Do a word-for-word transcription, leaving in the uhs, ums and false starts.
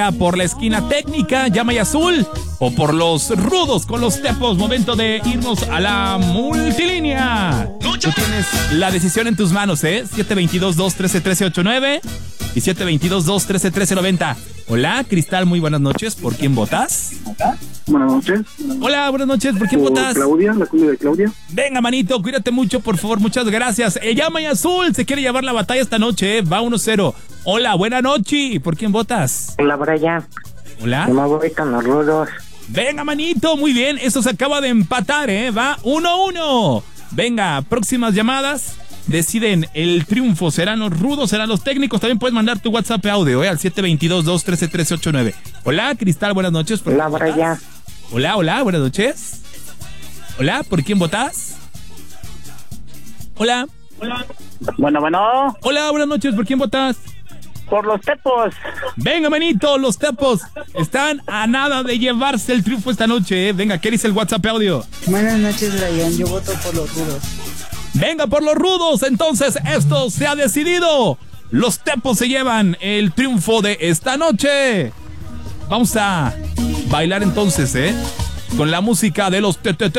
por la esquina técnica, llama y azul, o por los rudos con los tepos. Momento de irnos a la multilínea. Tú tienes la decisión en tus manos, ¿eh? siete dos dos, dos uno tres, uno tres ocho nueve y siete dos dos, dos uno tres, uno tres nueve cero. Hola, Cristal, muy buenas noches. ¿Por quién votas? Buenas noches. Hola, buenas noches. ¿Por quién Por votas? Claudia, la cumbia de Claudia. Venga, manito, cuídate mucho, por favor. Muchas gracias. El llama y azul se quiere llevar la batalla esta noche, ¿eh? Va uno cero. Hola, buena noche. ¿Por quién votas? Hola, Brian. Hola. No me voy con los rudos. Venga, manito, muy bien. Eso se acaba de empatar, ¿eh? Va uno uno. Venga, próximas llamadas deciden el triunfo. ¿Serán los rudos? ¿Serán los técnicos? También puedes mandar tu WhatsApp audio, ¿eh? Al siete dos dos, dos uno tres, uno tres ocho nueve. Hola, Cristal, buenas noches. ¿Por Hola, quién votas? Brian. Hola, hola, buenas noches. Hola, ¿por quién votas? Hola. Bueno, bueno. Hola, buenas noches, ¿por quién votas? Por los tepos. Venga, manito, los tepos están a nada de llevarse el triunfo esta noche, ¿eh? Venga, ¿qué dice el WhatsApp audio? Buenas noches, Brian. Yo voto por los rudos. Venga, por los rudos. Entonces, esto se ha decidido. Los tepos se llevan el triunfo de esta noche. Vamos a bailar entonces, ¿eh? Con la música de los te te te